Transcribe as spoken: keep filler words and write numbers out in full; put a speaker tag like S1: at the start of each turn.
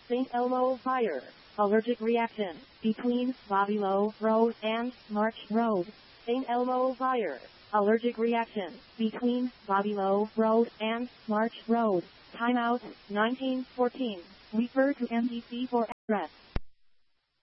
S1: Saint Elmo Fire. Allergic reaction between Bobby Lowe Road and March Road. Saint Elmo Fire. Allergic reaction between Bobby Lowe Road and March Road. Timeout nineteen fourteen. Refer to M D C for address.